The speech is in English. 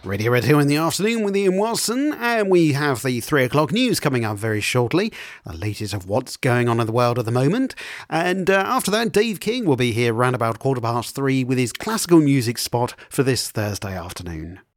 Radio Red Hill in the afternoon with Ian Watson, and we have the 3 o'clock news coming up very shortly, the latest of what's going on in the world at the moment. And after that, Dave King will be here round about 3:15 with his classical music spot for this Thursday afternoon.